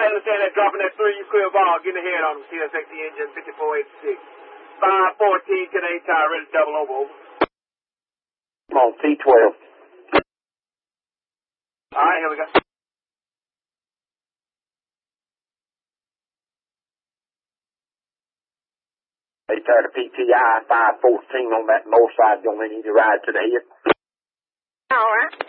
I understand that dropping that 3, you clear ball. Get ahead on them. CSXE engine 5486. 514 today, tire ready to double over. Come on, T12. All right, here we go. They tired of PTI 514 on that north side. You only need to ride to the head. All right.